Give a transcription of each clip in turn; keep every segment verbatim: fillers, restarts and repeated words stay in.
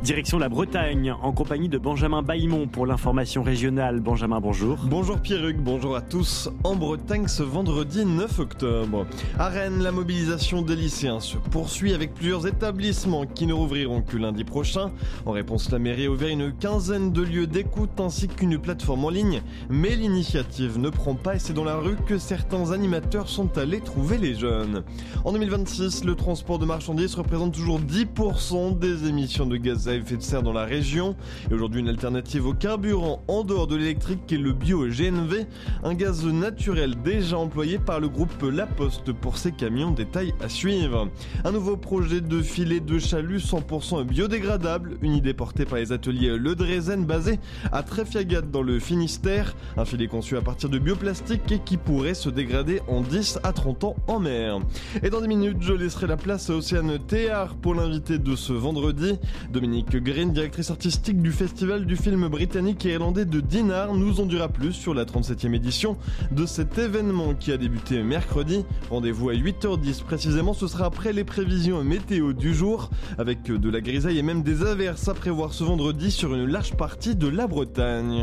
Direction la Bretagne, en compagnie de Benjamin Baillemont pour l'information régionale. Benjamin, bonjour. Bonjour Pierruc, bonjour à tous. En Bretagne, ce vendredi neuf octobre. À Rennes, la mobilisation des lycéens se poursuit avec plusieurs établissements qui ne rouvriront que lundi prochain. En réponse, la mairie a ouvert une quinzaine de lieux d'écoute ainsi qu'une plateforme en ligne. Mais l'initiative ne prend pas et c'est dans la rue que certains animateurs sont allés trouver les jeunes. En deux mille vingt-six, le transport de marchandises représente toujours dix pour cent des émissions de gaz à effet de serre dans la région. Et aujourd'hui, une alternative au carburant en dehors de l'électrique est le bio-G N V, un gaz naturel déjà employé par le groupe La Poste pour ses camions. Détail à suivre. Un nouveau projet de filet de chalut cent pour cent biodégradable, une idée portée par les ateliers Le Drezen basé à Tréfiagat dans le Finistère. Un filet conçu à partir de bioplastique et qui pourrait se dégrader en dix à trente ans en mer. Et dans dix minutes, je laisserai la place à Océane Théard pour l'invité de ce vendredi. Dominique Green, directrice artistique du festival du film britannique et irlandais de Dinard, nous en dira plus sur la trente-septième édition de cet événement qui a débuté mercredi. Rendez-vous à huit heures dix précisément, ce sera après les prévisions météo du jour, avec de la grisaille et même des averses à prévoir ce vendredi sur une large partie de la Bretagne.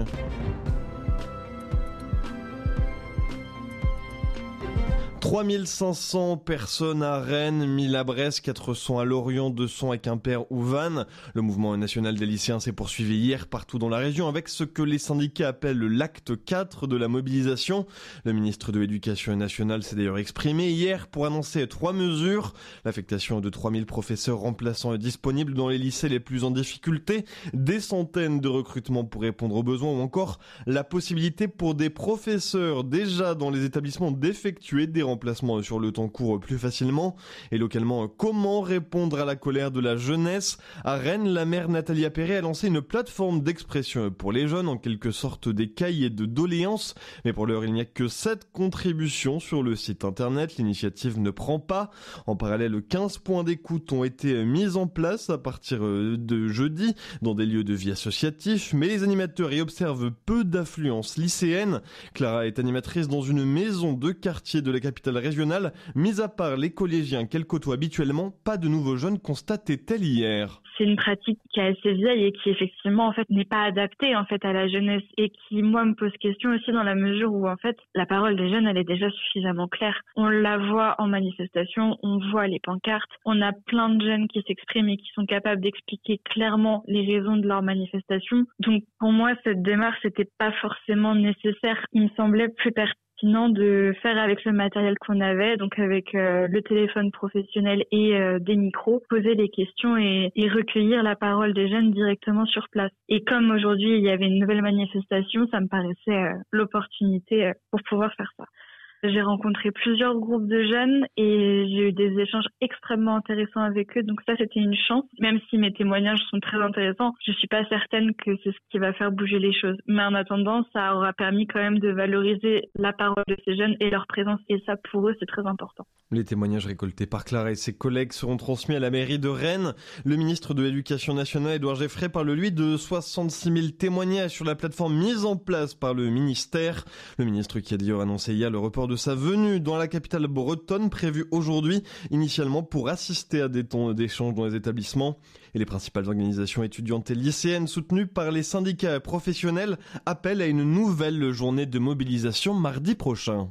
trois mille cinq cents personnes à Rennes, mille à Brest, quatre cents à Lorient, deux cents à Quimper ou Vannes. Le mouvement national des lycéens s'est poursuivi hier partout dans la région avec ce que les syndicats appellent l'acte quatre de la mobilisation. Le ministre de l'Éducation nationale s'est d'ailleurs exprimé hier pour annoncer trois mesures. L'affectation de trois mille professeurs remplaçants est disponible dans les lycées les plus en difficulté, des centaines de recrutements pour répondre aux besoins ou encore la possibilité pour des professeurs déjà dans les établissements d'effectuer des remplacements sur le temps court plus facilement. Et localement, comment répondre à la colère de la jeunesse? À Rennes, la maire Nathalie Appéré a lancé une plateforme d'expression pour les jeunes, en quelque sorte des cahiers de doléances. Mais pour l'heure, il n'y a que sept contributions sur le site internet. L'initiative ne prend pas. En parallèle, quinze points d'écoute ont été mis en place à partir de jeudi dans des lieux de vie associatifs. Mais les animateurs y observent peu d'affluence lycéenne. Clara est animatrice dans une maison de quartier de la capitale régionale. Mis à part les collégiens qu'elle côtoie habituellement, pas de nouveaux jeunes constatait-elle hier. C'est une pratique qui est assez vieille et qui effectivement en fait n'est pas adaptée en fait à la jeunesse et qui moi me pose question aussi dans la mesure où en fait la parole des jeunes elle est déjà suffisamment claire. On la voit en manifestation, on voit les pancartes, on a plein de jeunes qui s'expriment et qui sont capables d'expliquer clairement les raisons de leur manifestation. Donc pour moi cette démarche n'était pas forcément nécessaire. Il me semblait plus pertinent Sinon de faire avec le matériel qu'on avait, donc avec euh, le téléphone professionnel et euh, des micros, poser les questions et, et recueillir la parole des jeunes directement sur place. Et comme aujourd'hui il y avait une nouvelle manifestation, ça me paraissait euh, l'opportunité euh, pour pouvoir faire ça. J'ai rencontré plusieurs groupes de jeunes et j'ai eu des échanges extrêmement intéressants avec eux. Donc ça, c'était une chance. Même si mes témoignages sont très intéressants, je suis pas certaine que c'est ce qui va faire bouger les choses. Mais en attendant, ça aura permis quand même de valoriser la parole de ces jeunes et leur présence. Et ça, pour eux, c'est très important. Les témoignages récoltés par Clara et ses collègues seront transmis à la mairie de Rennes. Le ministre de l'Éducation nationale, Édouard Geffray, parle lui de soixante-six mille témoignages sur la plateforme mise en place par le ministère. Le ministre qui a d'ailleurs annoncé hier le report de sa venue dans la capitale bretonne, prévue aujourd'hui, initialement pour assister à des temps d'échange dans les établissements. Et les principales organisations étudiantes et lycéennes soutenues par les syndicats professionnels appellent à une nouvelle journée de mobilisation mardi prochain.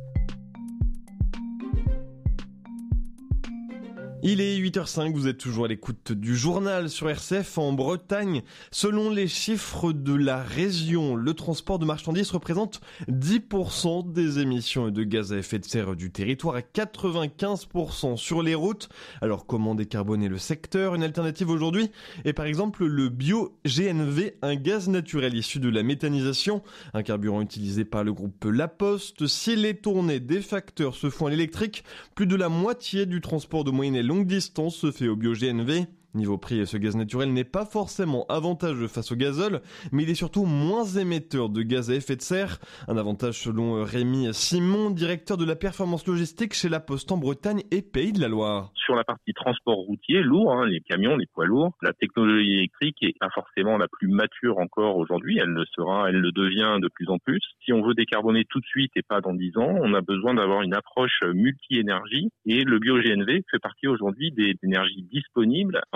Il est huit heures cinq, vous êtes toujours à l'écoute du journal sur R C F en Bretagne. Selon les chiffres de la région, le transport de marchandises représente dix pour cent des émissions de gaz à effet de serre du territoire et quatre-vingt-quinze pour cent sur les routes. Alors comment décarboner le secteur? Une alternative aujourd'hui est par exemple le bio-G N V, un gaz naturel issu de la méthanisation, un carburant utilisé par le groupe La Poste. Si les tournées des facteurs se font à l'électrique, plus de la moitié du transport de moyenne et longue distance se fait au bio-G N V. Niveau prix, ce gaz naturel n'est pas forcément avantageux face au gazole, mais il est surtout moins émetteur de gaz à effet de serre. Un avantage selon Rémi Simon, directeur de la performance logistique chez La Poste en Bretagne et Pays de la Loire. Sur la partie transport routier, lourd, hein, les camions, les poids lourds, la technologie électrique est pas forcément la plus mature encore aujourd'hui. Elle le sera, elle le devient de plus en plus. Si on veut décarboner tout de suite et pas dans dix ans, on a besoin d'avoir une approche multi-énergie et le bio-G N V fait partie aujourd'hui des énergies disponibles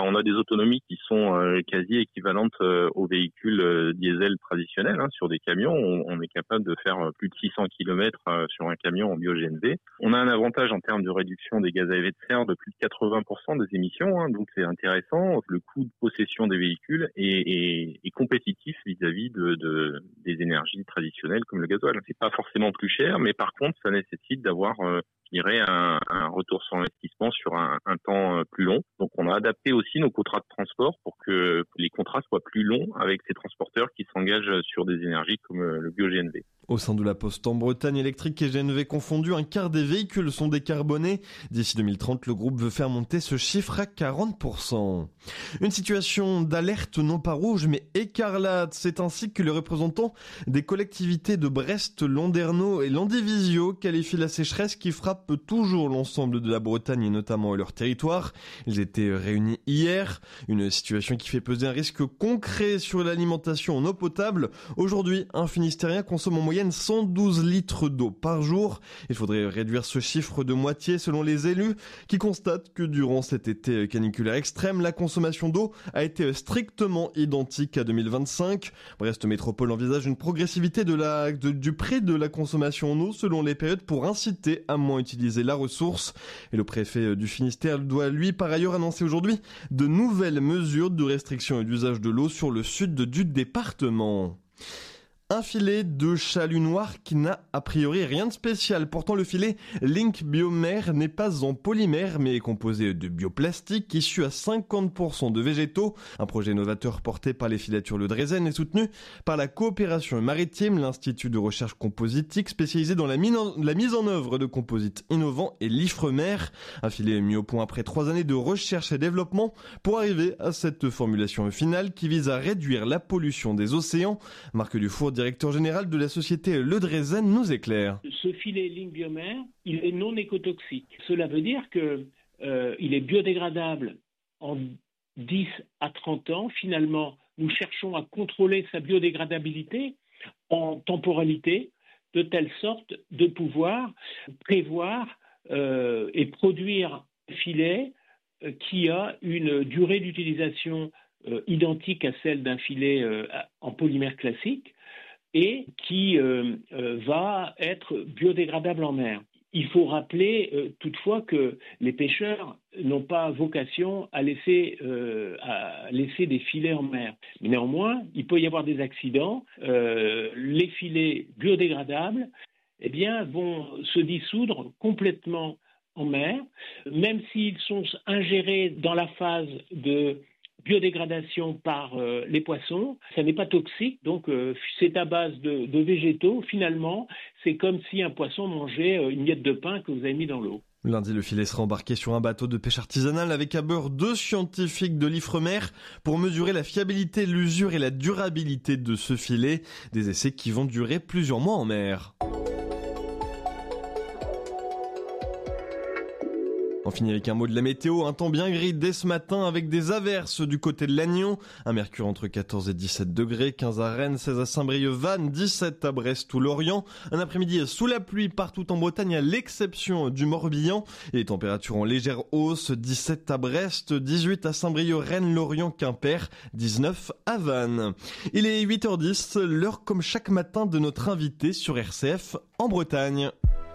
Enfin, on a des autonomies qui sont euh, quasi équivalentes euh, aux véhicules euh, diesel traditionnels. Hein. Sur des camions, on, on est capable de faire plus de six cents kilomètres euh, sur un camion en bio-G N V. On a un avantage en termes de réduction des gaz à effet de serre de plus de quatre-vingts pour cent des émissions, hein, donc c'est intéressant. Le coût de possession des véhicules est, est, est compétitif vis-à-vis de, de, des énergies traditionnelles comme le gasoil. C'est pas forcément plus cher, mais par contre, ça nécessite d'avoir euh, je dirais, un, un retour sur investissement sur un, un temps plus long. Donc, on a adapté aussi nos contrats de transport pour que les contrats soient plus longs avec ces transporteurs qui s'engagent sur des énergies comme le bio-G N V. Au sein de la Poste en Bretagne, électrique et G N V confondus, un quart des véhicules sont décarbonés. D'ici deux mille trente, le groupe veut faire monter ce chiffre à quarante pour cent. Une situation d'alerte non pas rouge mais écarlate. C'est ainsi que les représentants des collectivités de Brest, Landerneau et Landivisiau qualifient la sécheresse qui frappe toujours l'ensemble de la Bretagne et notamment leur territoire. Ils étaient réunis hier. Une situation qui fait peser un risque concret sur l'alimentation en eau potable. Aujourd'hui, un Finistérien consomme en moyenne cent douze litres d'eau par jour. Il faudrait réduire ce chiffre de moitié selon les élus qui constatent que durant cet été caniculaire extrême, la consommation d'eau a été strictement identique à deux mille vingt-cinq. Brest Métropole envisage une progressivité de la, de, du prix de la consommation en eau selon les périodes pour inciter à moins utiliser la ressource. Et le préfet du Finistère doit lui par ailleurs annoncer aujourd'hui de nouvelles mesures de restriction et d'usage de l'eau sur le sud du département. Un filet de chalut noir qui n'a a priori rien de spécial. Pourtant, le filet Link Biomer n'est pas en polymère, mais est composé de bioplastique issu à cinquante pour cent de végétaux. Un projet novateur porté par les filatures Le Drezen et soutenu par la coopération maritime, l'Institut de recherche compositique spécialisé dans la, min- la mise en œuvre de composites innovants et l'Ifremer. Un filet mis au point après trois années de recherche et développement pour arriver à cette formulation finale qui vise à réduire la pollution des océans. Marc Dufour, directeur général de la société Le Drezen, nous éclaire. Ce filet Link Biomer, il est non écotoxique. Cela veut dire que euh, il est biodégradable en dix à trente ans. Finalement, nous cherchons à contrôler sa biodégradabilité en temporalité, de telle sorte de pouvoir prévoir euh, et produire un filet euh, qui a une durée d'utilisation euh, identique à celle d'un filet euh, en polymère classique, et qui euh, euh, va être biodégradable en mer. Il faut rappeler euh, toutefois que les pêcheurs n'ont pas vocation à laisser, euh, à laisser des filets en mer. Mais néanmoins, il peut y avoir des accidents. Euh, les filets biodégradables eh bien, vont se dissoudre complètement en mer, même s'ils sont ingérés dans la phase de biodégradation par euh, les poissons, ça n'est pas toxique, donc euh, c'est à base de, de végétaux. Finalement, c'est comme si un poisson mangeait euh, une miette de pain que vous avez mis dans l'eau. Lundi, le filet sera embarqué sur un bateau de pêche artisanale avec à bord deux scientifiques de l'Ifremer pour mesurer la fiabilité, l'usure et la durabilité de ce filet. Des essais qui vont durer plusieurs mois en mer. On finit avec un mot de la météo, un temps bien gris dès ce matin avec des averses du côté de Lannion. Un mercure entre quatorze et dix-sept degrés, quinze à Rennes, seize à Saint-Brieuc-Vannes, dix-sept à Brest ou Lorient. Un après-midi sous la pluie partout en Bretagne à l'exception du Morbihan. Et les températures en légère hausse, dix-sept à Brest, dix-huit à Saint-Brieuc, Rennes, Lorient, Quimper, dix-neuf à Vannes. Il est huit heures dix, l'heure comme chaque matin de notre invité sur R C F en Bretagne.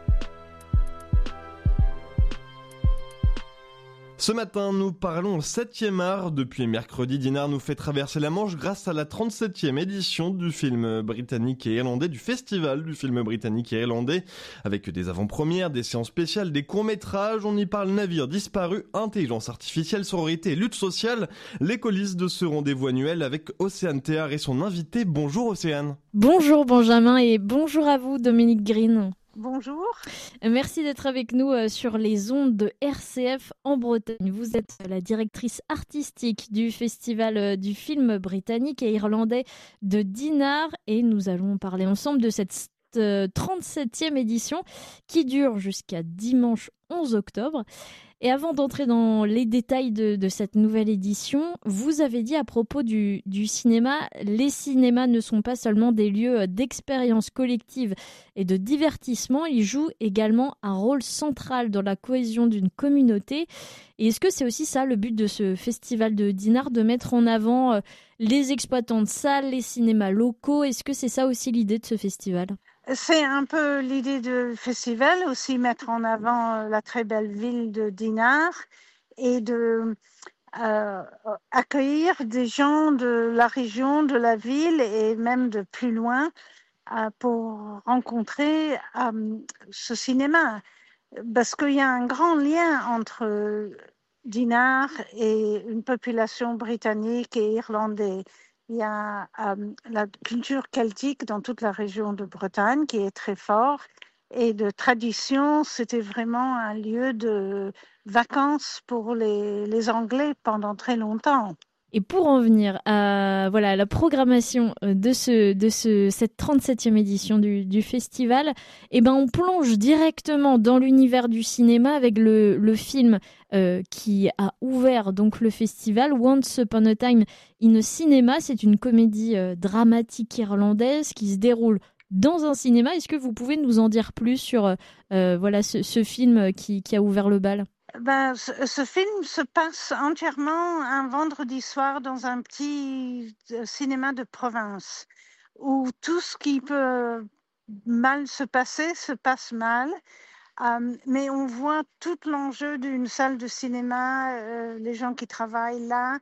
Ce matin, nous parlons au septième art. Depuis mercredi, Dinard nous fait traverser la Manche grâce à la trente-septième édition du film britannique et irlandais, du festival du film britannique et irlandais, avec des avant-premières, des séances spéciales, des courts-métrages. On y parle navire disparu, intelligence artificielle, sororité et lutte sociale. Les coulisses de ce rendez-vous annuel avec Océane Théard et son invité. Bonjour Océane. Bonjour Benjamin et bonjour à vous Dominique Green. Bonjour. Merci d'être avec nous sur les ondes de R C F en Bretagne. Vous êtes la directrice artistique du festival du film britannique et irlandais de Dinard et nous allons parler ensemble de cette trente-septième édition qui dure jusqu'à dimanche onze octobre. Et avant d'entrer dans les détails de, de cette nouvelle édition, vous avez dit à propos du, du cinéma, les cinémas ne sont pas seulement des lieux d'expérience collective et de divertissement, ils jouent également un rôle central dans la cohésion d'une communauté. Et est-ce que c'est aussi ça le but de ce festival de Dinard, de mettre en avant les exploitants de salles, les cinémas locaux? Est-ce que c'est ça aussi l'idée de ce festival ? C'est un peu l'idée du festival, aussi mettre en avant la très belle ville de Dinard et de euh, accueillir des gens de la région, de la ville et même de plus loin euh, pour rencontrer euh, ce cinéma. Parce qu'il y a un grand lien entre Dinard et une population britannique et irlandaise. Il y a euh, la culture celtique dans toute la région de Bretagne qui est très forte. Et de tradition, c'était vraiment un lieu de vacances pour les, les Anglais pendant très longtemps. Et pour en venir à voilà, la programmation de, ce, de ce, cette trente-septième édition du, du festival, eh ben on plonge directement dans l'univers du cinéma avec le, le film euh, qui a ouvert donc, le festival, Once Upon a Time in a Cinema. C'est une comédie euh, dramatique irlandaise qui se déroule dans un cinéma. Est-ce que vous pouvez nous en dire plus sur euh, voilà, ce, ce film qui, qui a ouvert le bal ? Ben, ce, ce film se passe entièrement un vendredi soir dans un petit cinéma de province où tout ce qui peut mal se passer se passe mal. Euh, mais on voit tout l'enjeu d'une salle de cinéma, euh, les gens qui travaillent là,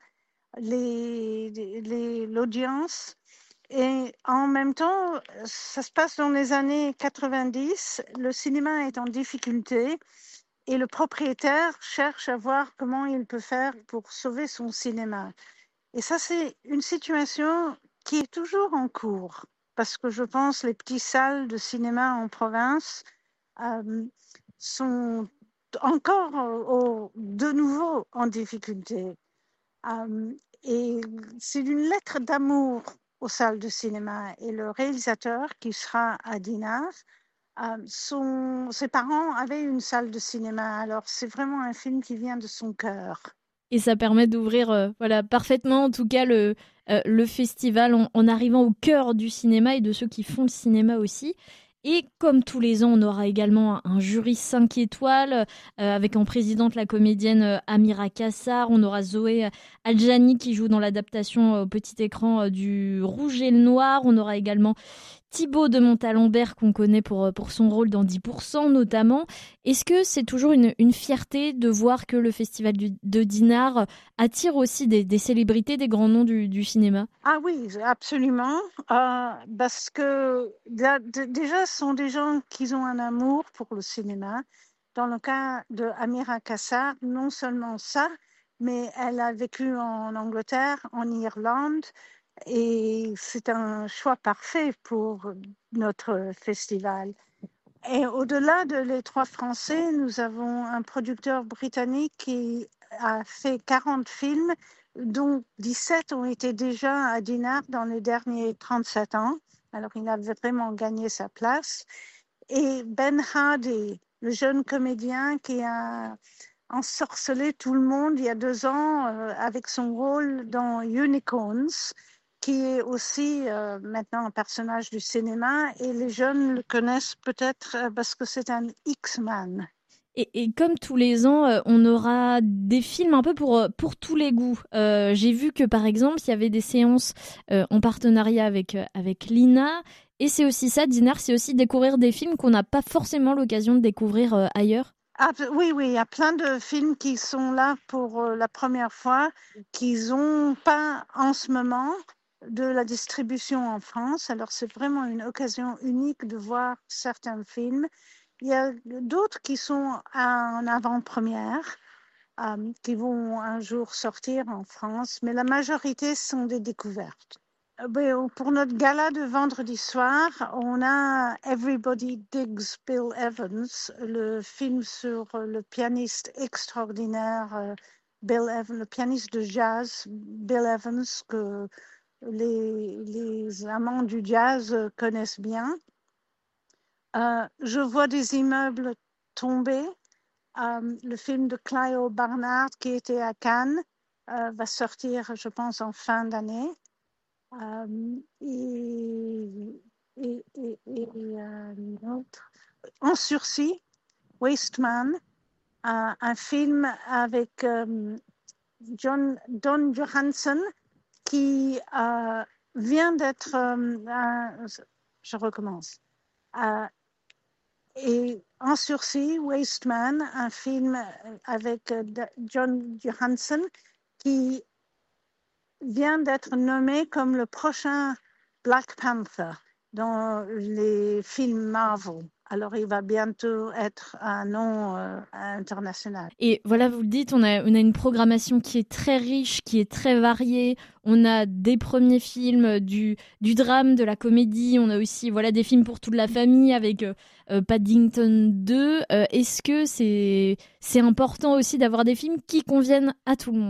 les, les, l'audience. Et en même temps, ça se passe dans les années quatre-vingt-dix. Le cinéma est en difficulté. Et le propriétaire cherche à voir comment il peut faire pour sauver son cinéma. Et ça, c'est une situation qui est toujours en cours, parce que je pense que les petites salles de cinéma en province euh, sont encore au, de nouveau en difficulté. Euh, et c'est une lettre d'amour aux salles de cinéma. Et le réalisateur, qui sera à Dinard, Euh, son, ses parents avaient une salle de cinéma, alors c'est vraiment un film qui vient de son cœur. Et ça permet d'ouvrir euh, voilà, parfaitement, en tout cas, le, euh, le festival en, en arrivant au cœur du cinéma et de ceux qui font le cinéma aussi. Et comme tous les ans, on aura également un, un jury cinq étoiles euh, avec en présidente la comédienne euh, Amira Kassar. On aura Zoé Aljani qui joue dans l'adaptation euh, au petit écran euh, du Rouge et le Noir. On aura également Thibaut de Montalembert qu'on connaît pour, pour son rôle dans dix pour cent notamment. Est-ce que c'est toujours une, une fierté de voir que le festival du, de Dinard attire aussi des, des célébrités, des grands noms du, du cinéma ? Ah oui, absolument. Euh, parce que d- déjà, ce sont des gens qui ont un amour pour le cinéma. Dans le cas de Amira Kassar, non seulement ça, mais elle a vécu en Angleterre, en Irlande. Et c'est un choix parfait pour notre festival. Et au-delà de les trois Français, nous avons un producteur britannique qui a fait quarante films, dont dix-sept ont été déjà à Dinard dans les derniers trente-sept ans. Alors, il a vraiment gagné sa place. Et Ben Hardy, le jeune comédien qui a ensorcelé tout le monde il y a deux ans euh, avec son rôle dans Unicorns, qui est aussi euh, maintenant un personnage du cinéma, et les jeunes le connaissent peut-être euh, parce que c'est un X-Man. Et, et comme tous les ans, euh, on aura des films un peu pour, pour tous les goûts. Euh, j'ai vu que par exemple, il y avait des séances euh, en partenariat avec, euh, avec l'I N A, et c'est aussi ça, Dinard, c'est aussi découvrir des films qu'on n'a pas forcément l'occasion de découvrir euh, ailleurs. Ah, oui, oui, il y a plein de films qui sont là pour euh, la première fois, qu'ils n'ont pas en ce moment de la distribution en France. Alors, c'est vraiment une occasion unique de voir certains films. Il y a d'autres qui sont en avant-première, euh, qui vont un jour sortir en France, mais la majorité sont des découvertes. Euh, Pour notre gala de vendredi soir, on a Everybody Digs Bill Evans, le film sur le pianiste extraordinaire euh, Bill Evans, le pianiste de jazz Bill Evans, que Les, les amants du jazz connaissent bien. Euh, je vois des immeubles tomber Euh, le film de Clio Barnard qui était à Cannes euh, va sortir, je pense, en fin d'année. Euh, et et, et, et euh, autre. En sursis, Wasteman, euh, un film avec euh, John, Don Johansson qui euh, vient d'être, euh, un, je recommence, euh, et En sursis, Wasteman, un film avec John Johansson qui vient d'être nommé comme le prochain Black Panther dans les films Marvel. Alors, il va bientôt être un nom euh, international. Et voilà, vous le dites, on a, on a une programmation qui est très riche, qui est très variée. On a des premiers films, du, du drame, de la comédie. On a aussi voilà, des films pour toute la famille avec euh, Paddington deux. Euh, est-ce que c'est, c'est important aussi d'avoir des films qui conviennent à tout le monde ?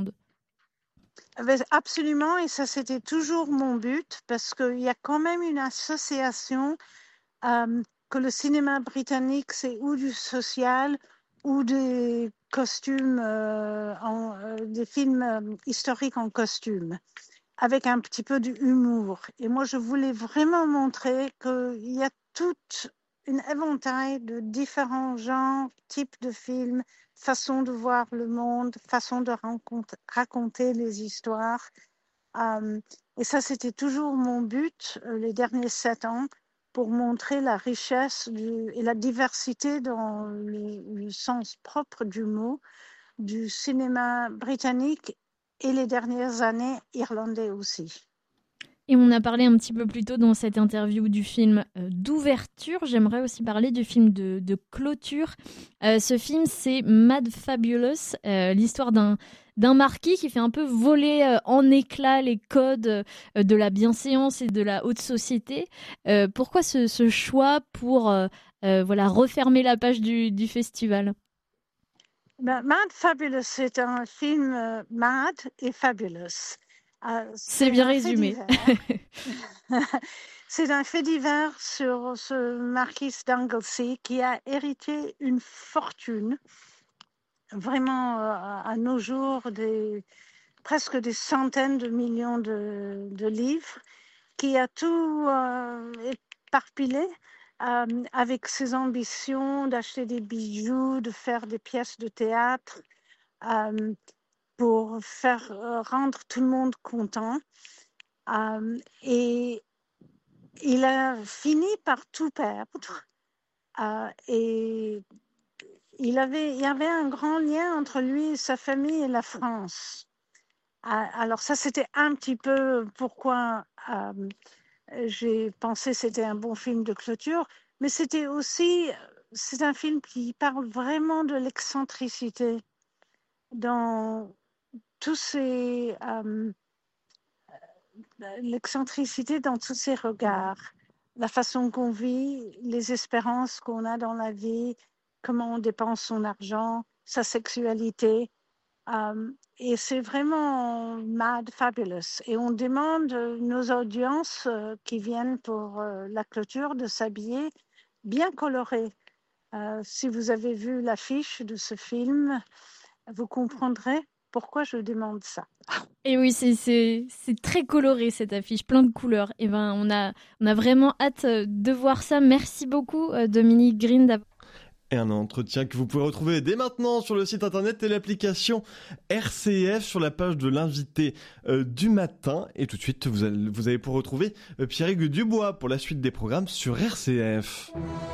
Absolument, et ça, c'était toujours mon but, parce qu'il y a quand même une association euh, que le cinéma britannique, c'est ou du social ou des costumes, euh, en, euh, des films euh, historiques en costume, avec un petit peu d'humour. Et moi, je voulais vraiment montrer qu'il y a toute une éventail de différents genres, types de films, façons de voir le monde, façons de raconter les histoires. Euh, et ça, c'était toujours mon but euh, les derniers sept ans, pour montrer la richesse du, et la diversité dans le, le sens propre du mot du cinéma britannique et les dernières années irlandais aussi. Et on a parlé un petit peu plus tôt dans cette interview du film euh, d'ouverture. J'aimerais aussi parler du film de, de clôture. Euh, ce film, c'est Mad Fabulous, euh, l'histoire d'un, d'un marquis qui fait un peu voler euh, en éclats les codes euh, de la bienséance et de la haute société. Euh, pourquoi ce, ce choix pour euh, euh, voilà, refermer la page du, du festival ? Ben, Mad Fabulous, c'est un film euh, mad et fabulous. Euh, c'est, c'est bien résumé. C'est un fait divers sur ce marquis d'Anglesey qui a hérité une fortune, vraiment euh, à nos jours, des, presque des centaines de millions de, de livres, qui a tout euh, éparpillé euh, avec ses ambitions d'acheter des bijoux, de faire des pièces de théâtre, euh, pour faire euh, rendre tout le monde content. Euh, et il a fini par tout perdre. Euh, et il, avait, il y avait un grand lien entre lui et sa famille et la France. Euh, alors ça, c'était un petit peu pourquoi euh, j'ai pensé que c'était un bon film de clôture, mais c'était aussi, c'est un film qui parle vraiment de l'excentricité dans tous ces... Euh, l'excentricité dans tous ses regards, la façon qu'on vit, les espérances qu'on a dans la vie, comment on dépense son argent, sa sexualité. Euh, et c'est vraiment mad fabulous. Et on demande nos audiences euh, qui viennent pour euh, la clôture de s'habiller bien colorées. Euh, si vous avez vu l'affiche de ce film, vous comprendrez pourquoi je demande ça. Et oui, c'est, c'est, c'est très coloré cette affiche, plein de couleurs. Et ben, on a, on a vraiment hâte de voir ça. Merci beaucoup, Dominique Green. D'avoir... Et un entretien que vous pouvez retrouver dès maintenant sur le site internet et l'application R C F sur la page de l'invité euh, du matin. Et tout de suite, vous allez, vous allez pouvoir retrouver euh, Pierre-Hugues Dubois pour la suite des programmes sur R C F.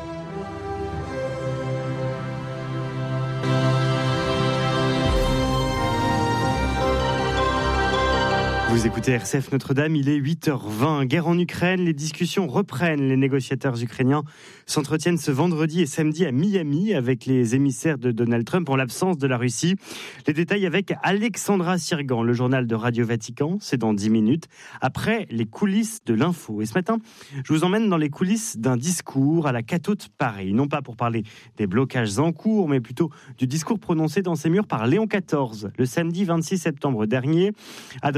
Vous écoutez R C F Notre-Dame, il est huit heures vingt. Guerre en Ukraine, les discussions reprennent. Les négociateurs ukrainiens s'entretiennent ce vendredi et samedi à Miami avec les émissaires de Donald Trump en l'absence de la Russie. Les détails avec Alexandra Sirgan, le journal de Radio Vatican, c'est dans dix minutes, après les coulisses de l'info. Et ce matin, je vous emmène dans les coulisses d'un discours à la Cateau de Paris. Non pas pour parler des blocages en cours, mais plutôt du discours prononcé dans ces murs par Léon quatorze, le samedi vingt-six septembre dernier, adresse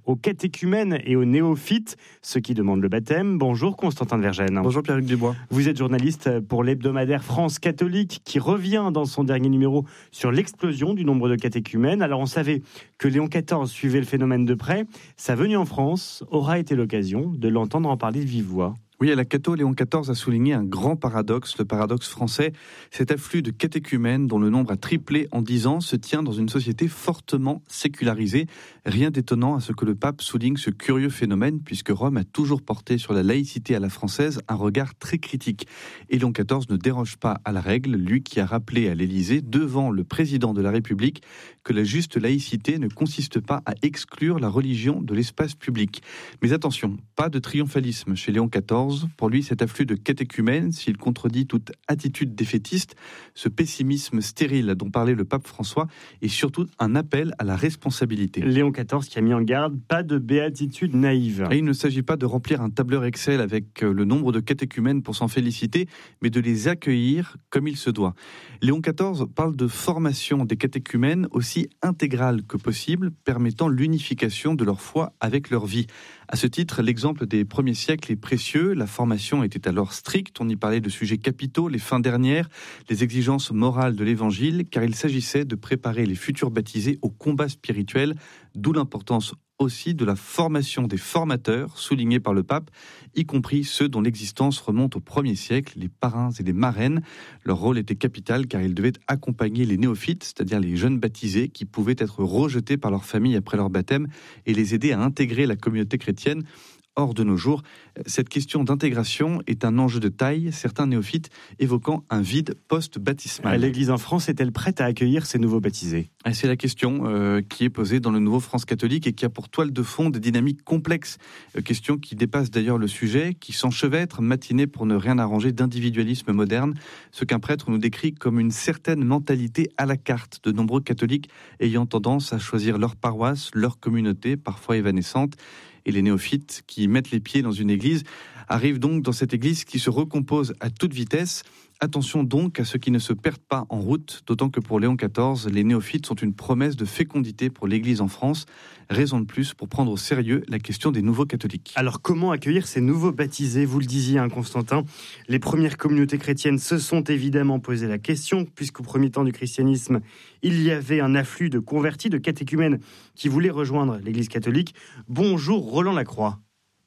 aux catéchumènes et aux néophytes, ceux qui demandent le baptême. Bonjour Constantin de Vergennes. Bonjour Pierre-Luc Dubois. Vous êtes journaliste pour l'hebdomadaire France Catholique qui revient dans son dernier numéro sur l'explosion du nombre de catéchumènes. Alors on savait que Léon quatorze suivait le phénomène de près. Sa venue en France aura été l'occasion de l'entendre en parler de vive voix. Oui, à la Catho, Léon quatorze a souligné un grand paradoxe, le paradoxe français. Cet afflux de catéchumènes, dont le nombre a triplé en dix ans, se tient dans une société fortement sécularisée. Rien d'étonnant à ce que le pape souligne ce curieux phénomène, puisque Rome a toujours porté sur la laïcité à la française un regard très critique. Et Léon quatorze ne déroge pas à la règle, lui qui a rappelé à l'Élysée, devant le président de la République, que la juste laïcité ne consiste pas à exclure la religion de l'espace public. Mais attention, pas de triomphalisme chez Léon quatorze. Pour lui, cet afflux de catéchumènes, s'il contredit toute attitude défaitiste, ce pessimisme stérile dont parlait le pape François, est surtout un appel à la responsabilité. Léon quatorze qui a mis en garde, pas de béatitude naïve. Et il ne s'agit pas de remplir un tableur Excel avec le nombre de catéchumènes pour s'en féliciter, mais de les accueillir comme il se doit. Léon quatorze parle de formation des catéchumènes aussi intégrale que possible, permettant l'unification de leur foi avec leur vie. À ce titre, l'exemple des premiers siècles est précieux. La formation était alors stricte. On y parlait de sujets capitaux, les fins dernières, les exigences morales de l'Évangile, car il s'agissait de préparer les futurs baptisés au combat spirituel, d'où l'importance aussi de la formation des formateurs, soulignée par le pape, y compris ceux dont l'existence remonte au premier siècle, les parrains et les marraines. Leur rôle était capital car ils devaient accompagner les néophytes, c'est-à-dire les jeunes baptisés qui pouvaient être rejetés par leur famille après leur baptême et les aider à intégrer la communauté chrétienne. Or, de nos jours, cette question d'intégration est un enjeu de taille, certains néophytes évoquant un vide post-baptismal. L'Église en France est-elle prête à accueillir ces nouveaux baptisés ? C'est la question euh, qui est posée dans le nouveau France catholique et qui a pour toile de fond des dynamiques complexes. Euh, question qui dépasse d'ailleurs le sujet, qui s'enchevêtre, matinée pour ne rien arranger d'individualisme moderne, ce qu'un prêtre nous décrit comme une certaine mentalité à la carte de nombreux catholiques ayant tendance à choisir leur paroisse, leur communauté, parfois évanescente. Et les néophytes qui mettent les pieds dans une église arrivent donc dans cette église qui se recompose à toute vitesse. Attention donc à ceux qui ne se perdent pas en route, d'autant que pour Léon quatorze, les néophytes sont une promesse de fécondité pour l'Église en France. Raison de plus pour prendre au sérieux la question des nouveaux catholiques. Alors comment accueillir ces nouveaux baptisés ? Vous le disiez, hein, Constantin, les premières communautés chrétiennes se sont évidemment posé la question, puisqu'au premier temps du christianisme, il y avait un afflux de convertis, de catéchumènes qui voulaient rejoindre l'Église catholique. Bonjour Roland Lacroix.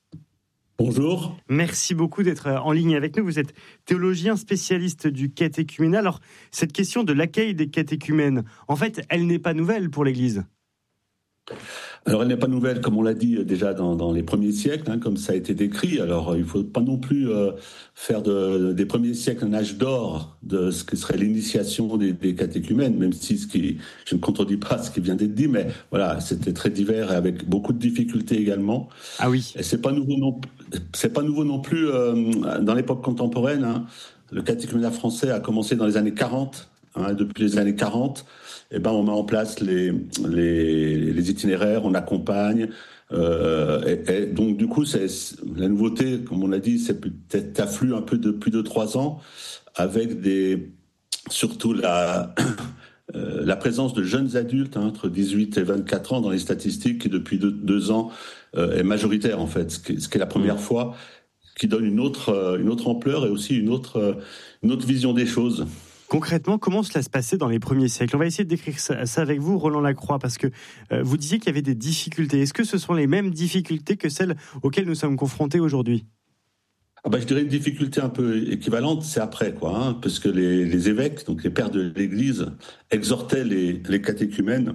Bonjour. Merci beaucoup d'être en ligne avec nous. Vous êtes théologien spécialiste du catéchuménat. Alors, cette question de l'accueil des catéchumènes, en fait, elle n'est pas nouvelle pour l'Église. Alors, elle n'est pas nouvelle, comme on l'a dit déjà dans, dans les premiers siècles, hein, comme ça a été décrit. Alors, il ne faut pas non plus euh, faire de, des premiers siècles un âge d'or de ce que serait l'initiation des, des catéchumènes, même si ce qui, je ne contredis pas ce qui vient d'être dit, mais voilà, c'était très divers et avec beaucoup de difficultés également. Ah oui. Et c'est pas nouveau non, c'est pas nouveau non plus euh, dans l'époque contemporaine. Hein. Le catéchuménat français a commencé dans les années quarante. Hein, depuis les années quarante, eh ben, on met en place les, les, les itinéraires, on accompagne. Euh, et, et donc, du coup, c'est, la nouveauté, comme on l'a dit, c'est peut-être afflux un peu depuis deux, trois ans, avec des, surtout la, euh, la présence de jeunes adultes, hein, entre dix-huit et vingt-quatre ans dans les statistiques, qui depuis deux, deux ans euh, est majoritaire, en fait, ce qui, ce qui est la première mmh. fois, qui donne une autre, une autre ampleur et aussi une autre, une autre vision des choses. Concrètement, comment cela se passait dans les premiers siècles ? On va essayer de décrire ça, ça avec vous, Roland Lacroix, parce que euh, vous disiez qu'il y avait des difficultés. Est-ce que ce sont les mêmes difficultés que celles auxquelles nous sommes confrontés aujourd'hui ? Ah bah, je dirais une difficulté un peu équivalente, c'est après, quoi, hein, parce que les, les évêques, donc les pères de l'Église, exhortaient les, les catéchumènes,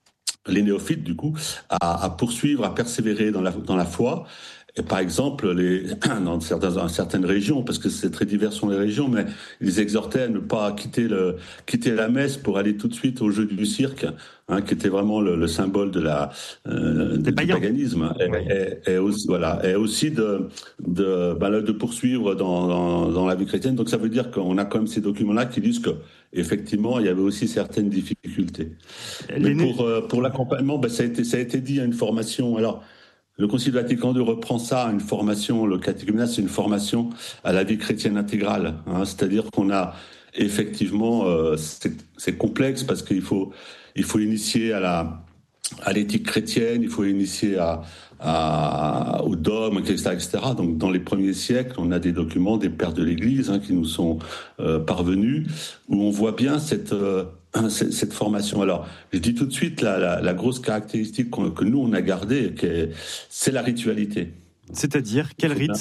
les néophytes du coup, à, à poursuivre, à persévérer dans la, dans la foi. Et par exemple, les, dans, certaines, dans certaines régions, parce que c'est très divers sont les régions, mais ils exhortaient à ne pas quitter, le, quitter la messe pour aller tout de suite au jeu du cirque, hein, qui était vraiment le, le symbole de la, euh, du paganisme. Et, oui. et, et aussi, voilà, et aussi de, de, ben, de poursuivre dans, dans, dans la vie chrétienne. Donc ça veut dire qu'on a quand même ces documents-là qui disent que effectivement, il y avait aussi certaines difficultés. Les Mais pour, euh, pour l'accompagnement, ben, ça, a été, ça a été dit à une formation. Alors, le Concile Vatican deux reprend ça, une formation, le catéchuménat, c'est une formation à la vie chrétienne intégrale. Hein, c'est-à-dire qu'on a effectivement, euh, c'est, c'est complexe parce qu'il faut, il faut initier à la, à l'éthique chrétienne, il faut initier à, à, au dogme, et cetera, et cetera. Donc, dans les premiers siècles, on a des documents des pères de l'Église hein, qui nous sont euh, parvenus, où on voit bien cette, euh, cette, cette formation. Alors, je dis tout de suite, la, la, la grosse caractéristique que nous, on a gardée, c'est la ritualité. C'est-à-dire, quel rite ?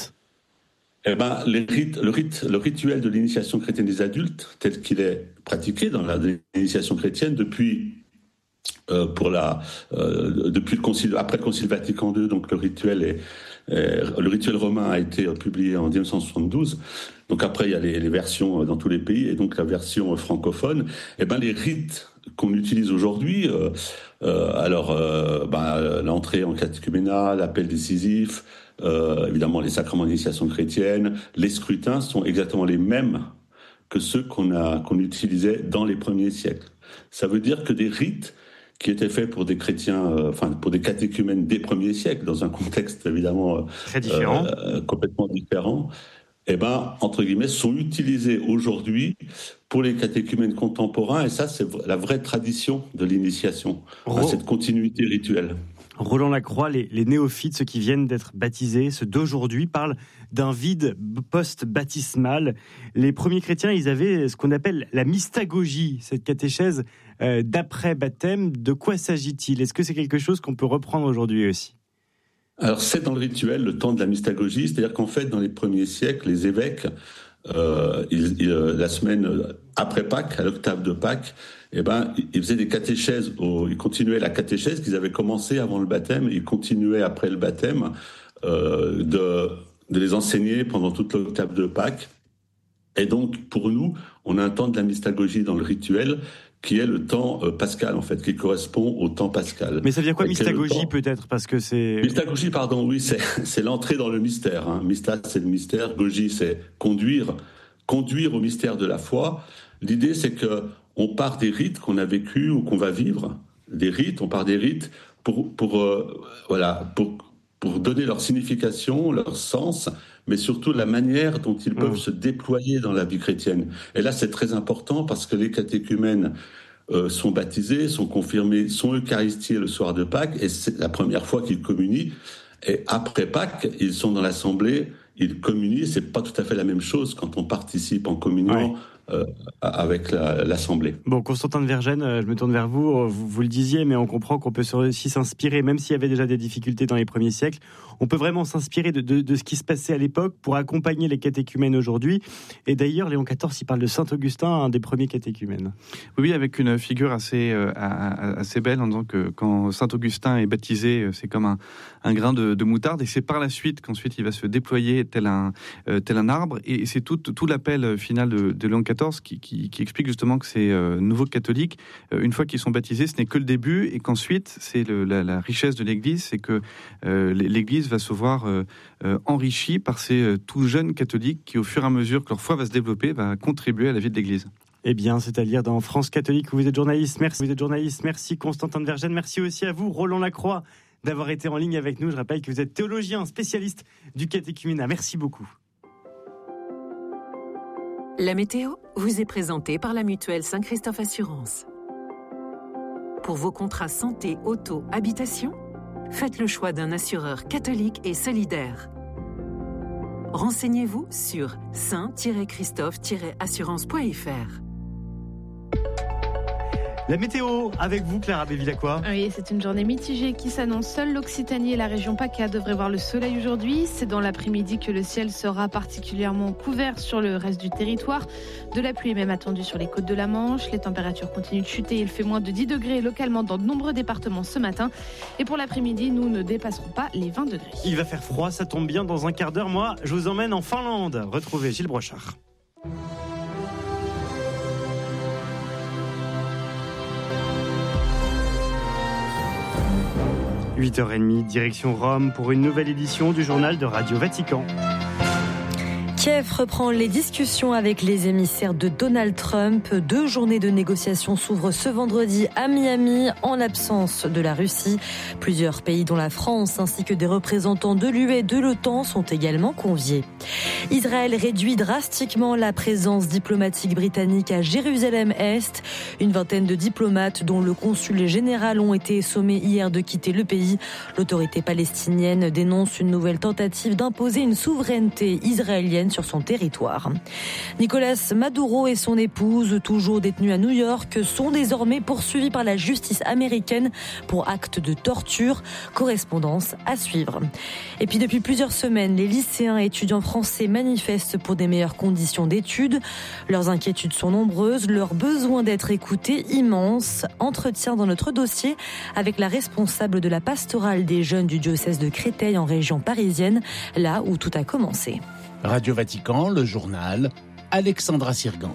Eh ben, les rites, le, rite, le rituel de l'initiation chrétienne des adultes, tel qu'il est pratiqué dans l'initiation chrétienne depuis, euh, pour la, euh, depuis le concile, après le Concile Vatican deux, donc le rituel est, est, le rituel romain a été publié en dix-neuf cent soixante-douze. Donc après, il y a les, les versions dans tous les pays, et donc la version francophone. Eh ben, les rites qu'on utilise aujourd'hui, euh, euh, alors, euh, ben, l'entrée en catéchuménat, l'appel décisif, Euh, évidemment, les sacrements d'initiation chrétienne, les scrutins sont exactement les mêmes que ceux qu'on a, qu'on utilisait dans les premiers siècles. Ça veut dire que des rites qui étaient faits pour des chrétiens, euh, enfin pour des catéchumènes des premiers siècles, dans un contexte évidemment très différent, euh, complètement différent, eh ben entre guillemets, sont utilisés aujourd'hui pour les catéchumènes contemporains. Et ça, c'est la vraie tradition de l'initiation, oh. hein, cette continuité rituelle. Roland Lacroix, les, les néophytes, ceux qui viennent d'être baptisés, ceux d'aujourd'hui, parlent d'un vide post-baptismal. Les premiers chrétiens, ils avaient ce qu'on appelle la mystagogie, cette catéchèse euh, d'après-baptême. De quoi s'agit-il ? Est-ce que c'est quelque chose qu'on peut reprendre aujourd'hui aussi ? Alors, c'est dans le rituel, le temps de la mystagogie, c'est-à-dire qu'en fait, dans les premiers siècles, les évêques, euh, ils, ils, la semaine après Pâques, à l'octave de Pâques, eh ben, ils faisaient des catéchèses, au, ils continuaient la catéchèse qu'ils avaient commencé avant le baptême, ils continuaient après le baptême euh, de, de les enseigner pendant toute l'octave de Pâques. Et donc, pour nous, on a un temps de la mystagogie dans le rituel qui est le temps euh, pascal, en fait, qui correspond au temps pascal. Mais ça veut dire quoi, mystagogie, peut-être, parce que c'est... Mystagogie, pardon, oui, c'est, c'est l'entrée dans le mystère. Hein. Mysta, c'est le mystère, gogie, c'est conduire, conduire au mystère de la foi. L'idée, c'est que on part des rites qu'on a vécus ou qu'on va vivre, des rites, on part des rites pour, pour, euh, voilà, pour, pour donner leur signification, leur sens, mais surtout la manière dont ils peuvent mmh. se déployer dans la vie chrétienne. Et là, c'est très important parce que les catéchumènes euh, sont baptisés, sont confirmés, sont eucharistiés le soir de Pâques, et c'est la première fois qu'ils communient. Et après Pâques, ils sont dans l'assemblée, ils communient. C'est pas tout à fait la même chose quand on participe en communion. Ouais. Euh, avec la, l'Assemblée. Bon, Constantin de Vergennes, je me tourne vers vous. vous. Vous le disiez, mais on comprend qu'on peut aussi s'inspirer, même s'il y avait déjà des difficultés dans les premiers siècles, on peut vraiment s'inspirer de, de, de ce qui se passait à l'époque pour accompagner les catéchumènes aujourd'hui. Et d'ailleurs, Léon quatorze, il parle de Saint Augustin, un des premiers catéchumènes. Oui, avec une figure assez, euh, assez belle, en disant que quand Saint Augustin est baptisé, c'est comme un, un grain de, de moutarde, et c'est par la suite qu'ensuite il va se déployer tel un, euh, tel un arbre, et c'est tout, tout l'appel final de, de Léon quatorze Qui, qui, qui explique justement que ces euh, nouveaux catholiques, euh, une fois qu'ils sont baptisés, ce n'est que le début, et qu'ensuite, c'est le, la, la richesse de l'Église, c'est que euh, l'Église va se voir euh, euh, enrichie par ces euh, tout jeunes catholiques qui, au fur et à mesure que leur foi va se développer, va contribuer à la vie de l'Église. Eh bien, c'est à lire dans France Catholique, où vous êtes journaliste. Merci, vous êtes journaliste. Merci Constantin de Vergennes. Merci aussi à vous, Roland Lacroix, d'avoir été en ligne avec nous. Je rappelle que vous êtes théologien, spécialiste du catéchuménat. Merci beaucoup. La météo vous est présentée par la mutuelle Saint-Christophe Assurance. Pour vos contrats santé, auto, habitation, faites le choix d'un assureur catholique et solidaire. Renseignez-vous sur saint tiret christophe tiret assurance point f r. La météo, avec vous, Clara Bévilacqua. Oui, c'est une journée mitigée qui s'annonce. Seule l'Occitanie et la région PACA devraient voir le soleil aujourd'hui. C'est dans l'après-midi que le ciel sera particulièrement couvert sur le reste du territoire. De la pluie est même attendue sur les côtes de la Manche. Les températures continuent de chuter. Il fait moins de dix degrés localement dans de nombreux départements ce matin. Et pour l'après-midi, nous ne dépasserons pas les vingt degrés. Il va faire froid, ça tombe bien. Dans un quart d'heure, moi, je vous emmène en Finlande. Retrouvez Gilles Brochard. huit heures trente, direction Rome pour une nouvelle édition du journal de Radio Vatican. Kiev reprend les discussions avec les émissaires de Donald Trump. Deux journées de négociations s'ouvrent ce vendredi à Miami en l'absence de la Russie. Plusieurs pays dont la France ainsi que des représentants de l'U E et de l'OTAN sont également conviés. Israël réduit drastiquement la présence diplomatique britannique à Jérusalem-Est. Une vingtaine de diplomates dont le consul général ont été sommés hier de quitter le pays. L'autorité palestinienne dénonce une nouvelle tentative d'imposer une souveraineté israélienne sur son territoire. Nicolas Maduro et son épouse, toujours détenus à New York, sont désormais poursuivis par la justice américaine pour actes de torture. Correspondance à suivre. Et puis depuis plusieurs semaines, les lycéens et étudiants français manifestent pour des meilleures conditions d'études. Leurs inquiétudes sont nombreuses, leur besoin d'être écoutés immense. Entretien dans notre dossier avec la responsable de la pastorale des jeunes du diocèse de Créteil en région parisienne, là où tout a commencé. Radio Vatican, le journal, Alexandra Sirgan.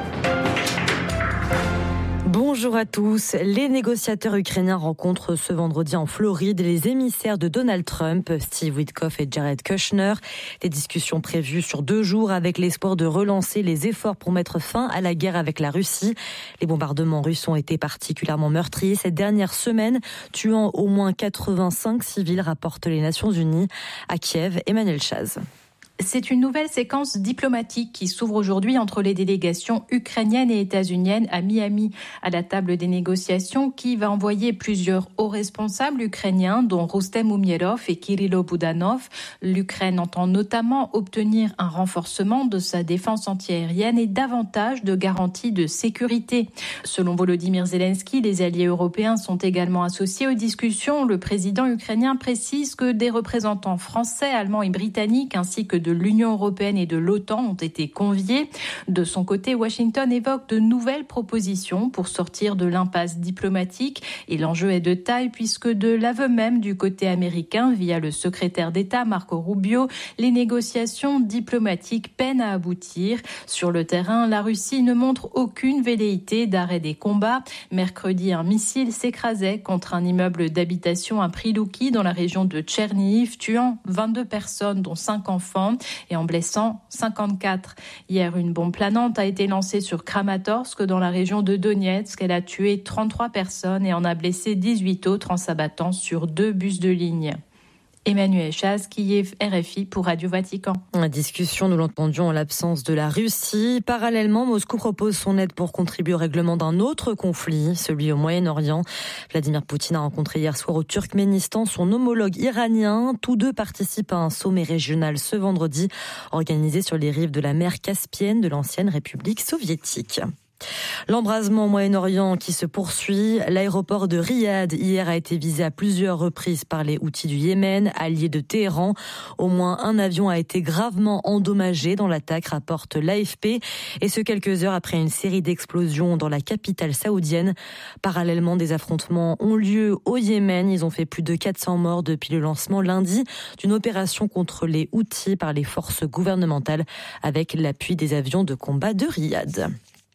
Bonjour à tous. Les négociateurs ukrainiens rencontrent ce vendredi en Floride les émissaires de Donald Trump, Steve Witkoff et Jared Kushner. Des discussions prévues sur deux jours avec l'espoir de relancer les efforts pour mettre fin à la guerre avec la Russie. Les bombardements russes ont été particulièrement meurtriers cette dernière semaine, tuant au moins quatre-vingt-cinq civils, rapportent les Nations Unies. À Kiev, Emmanuel Chaz. C'est une nouvelle séquence diplomatique qui s'ouvre aujourd'hui entre les délégations ukrainiennes et états-uniennes à Miami, à la table des négociations qui va envoyer plusieurs hauts responsables ukrainiens, dont Rustem Umierov et Kirilo Budanov. L'Ukraine entend notamment obtenir un renforcement de sa défense antiaérienne et davantage de garanties de sécurité. Selon Volodymyr Zelensky, les alliés européens sont également associés aux discussions. Le président ukrainien précise que des représentants français, allemands et britanniques, ainsi que de l'Union européenne et de l'OTAN ont été conviés. De son côté, Washington évoque de nouvelles propositions pour sortir de l'impasse diplomatique. Et l'enjeu est de taille puisque de l'aveu même du côté américain, via le secrétaire d'État Marco Rubio, les négociations diplomatiques peinent à aboutir. Sur le terrain, la Russie ne montre aucune velléité d'arrêt des combats. Mercredi, un missile s'écrasait contre un immeuble d'habitation à Prilouki dans la région de Tchernihiv, tuant vingt-deux personnes, dont cinq enfants, et en blessant cinquante-quatre. Hier, une bombe planante a été lancée sur Kramatorsk dans la région de Donetsk. Elle a tué trente-trois personnes et en a blessé dix-huit autres en s'abattant sur deux bus de ligne. Emmanuel Chaz, Kiev, R F I pour Radio Vatican. La discussion, nous l'entendions, en l'absence de la Russie. Parallèlement, Moscou propose son aide pour contribuer au règlement d'un autre conflit, celui au Moyen-Orient. Vladimir Poutine a rencontré hier soir au Turkménistan son homologue iranien. Tous deux participent à un sommet régional ce vendredi, organisé sur les rives de la mer Caspienne de l'ancienne République soviétique. L'embrasement au Moyen-Orient qui se poursuit. L'aéroport de Riyad hier a été visé à plusieurs reprises par les Houthis du Yémen, alliés de Téhéran. Au moins un avion a été gravement endommagé dans l'attaque, rapporte l'A F P. Et ce quelques heures après une série d'explosions dans la capitale saoudienne. Parallèlement, des affrontements ont lieu au Yémen. Ils ont fait plus de quatre cents morts depuis le lancement lundi d'une opération contre les Houthis par les forces gouvernementales avec l'appui des avions de combat de Riyad.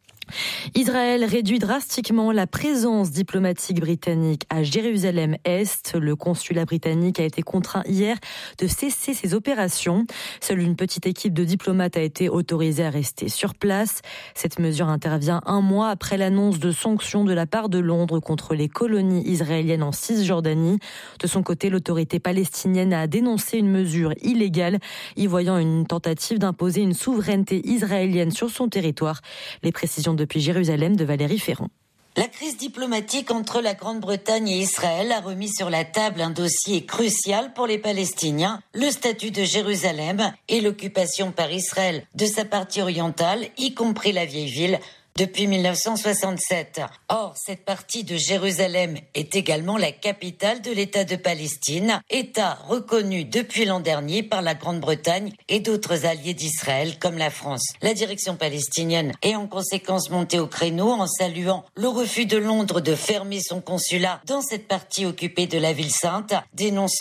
Israël réduit drastiquement la présence diplomatique britannique à Jérusalem-Est. Le consulat britannique a été contraint hier de cesser ses opérations. Seule une petite équipe de diplomates a été autorisée à rester sur place. Cette mesure intervient un mois après l'annonce de sanctions de la part de Londres contre les colonies israéliennes en Cisjordanie. De son côté, l'autorité palestinienne a dénoncé une mesure illégale, y voyant une tentative d'imposer une souveraineté israélienne sur son territoire. Les précisions depuis Jérusalem de Valérie Ferron. La crise diplomatique entre la Grande-Bretagne et Israël a remis sur la table un dossier crucial pour les Palestiniens, le statut de Jérusalem et l'occupation par Israël de sa partie orientale, y compris la vieille ville, depuis mille neuf cent soixante-sept. Or, cette partie de Jérusalem est également la capitale de l'État de Palestine, État reconnu depuis l'an dernier par la Grande-Bretagne et d'autres alliés d'Israël comme la France. La direction palestinienne est en conséquence montée au créneau en saluant le refus de Londres de fermer son consulat dans cette partie occupée de la ville sainte, dénonçant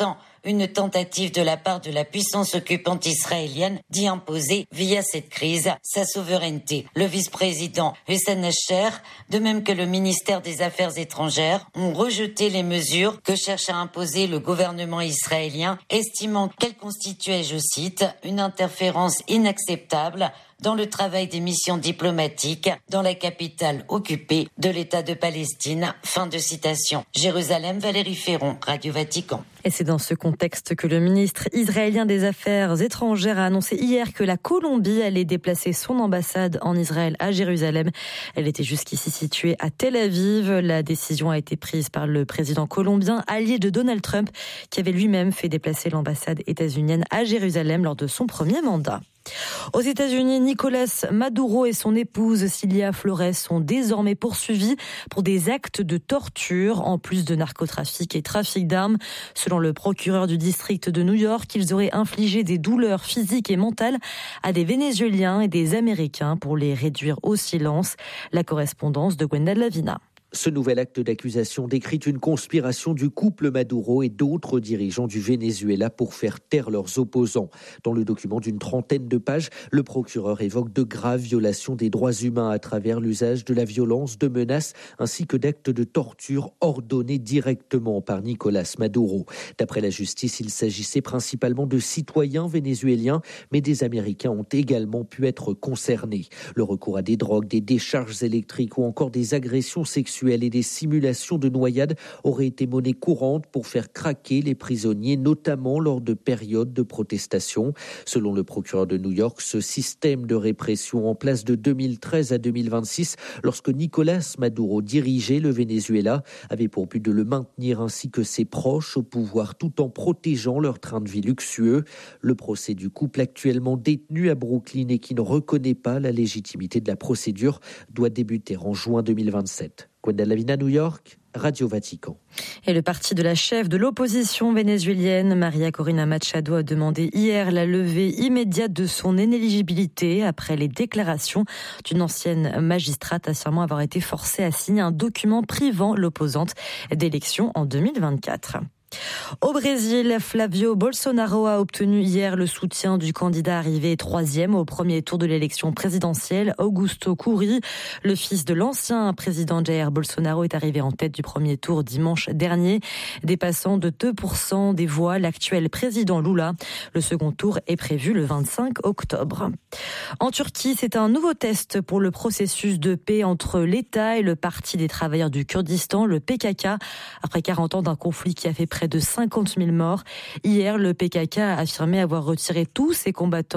une tentative de la part de la puissance occupante israélienne d'y imposer, via cette crise, sa souveraineté. Le vice-président Hussein Nasser, de même que le ministère des Affaires étrangères, ont rejeté les mesures que cherche à imposer le gouvernement israélien, estimant qu'elles constituaient, je cite, une interférence inacceptable dans le travail des missions diplomatiques dans la capitale occupée de l'État de Palestine. Fin de citation. Jérusalem, Valérie Ferron, Radio Vatican. Et c'est dans ce contexte que le ministre israélien des Affaires étrangères a annoncé hier que la Colombie allait déplacer son ambassade en Israël à Jérusalem. Elle était jusqu'ici située à Tel Aviv. La décision a été prise par le président colombien, allié de Donald Trump, qui avait lui-même fait déplacer l'ambassade états-unienne à Jérusalem lors de son premier mandat. Aux États-Unis, Nicolas Maduro et son épouse Cilia Flores sont désormais poursuivis pour des actes de torture, en plus de narcotrafic et trafic d'armes. Selon le procureur du district de New York, ils auraient infligé des douleurs physiques et mentales à des Vénézuéliens et des Américains pour les réduire au silence. La correspondance de Gwenda Lavina. Ce nouvel acte d'accusation décrit une conspiration du couple Maduro et d'autres dirigeants du Venezuela pour faire taire leurs opposants. Dans le document d'une trentaine de pages, le procureur évoque de graves violations des droits humains à travers l'usage de la violence, de menaces ainsi que d'actes de torture ordonnés directement par Nicolas Maduro. D'après la justice, il s'agissait principalement de citoyens vénézuéliens, mais des Américains ont également pu être concernés. Le recours à des drogues, des décharges électriques ou encore des agressions sexuelles et des simulations de noyade auraient été monnaie courante pour faire craquer les prisonniers, notamment lors de périodes de protestation. Selon le procureur de New York, ce système de répression en place de deux mille treize à deux mille vingt-six, lorsque Nicolas Maduro dirigeait le Venezuela, avait pour but de le maintenir ainsi que ses proches au pouvoir tout en protégeant leur train de vie luxueux. Le procès du couple actuellement détenu à Brooklyn et qui ne reconnaît pas la légitimité de la procédure doit débuter en juin deux mille vingt-sept. Gwenda Lavina, New York, Radio Vatican. Et le parti de la chef de l'opposition vénézuélienne, Maria Corina Machado, a demandé hier la levée immédiate de son inéligibilité après les déclarations d'une ancienne magistrate affirmant avoir été forcée à signer un document privant l'opposante d'élections en deux mille vingt-quatre. Au Brésil, Flavio Bolsonaro a obtenu hier le soutien du candidat arrivé troisième au premier tour de l'élection présidentielle, Augusto Cury. Le fils de l'ancien président Jair Bolsonaro est arrivé en tête du premier tour dimanche dernier, dépassant de deux pour cent des voix l'actuel président Lula. Le second tour est prévu le vingt-cinq octobre. En Turquie, c'est un nouveau test pour le processus de paix entre l'État et le Parti des travailleurs du Kurdistan, le P K K, après quarante ans d'un conflit qui a fait près de cinquante mille morts. Hier, le P K K a affirmé avoir retiré tous ses combattants